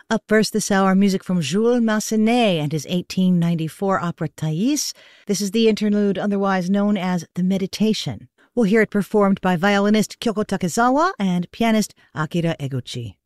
Up first this hour, music from Jules Massenet and his 1894 opera Thais. This is the interlude otherwise known as The Meditation. We'll hear it performed by violinist Kyoko Takezawa and pianist Akira Eguchi.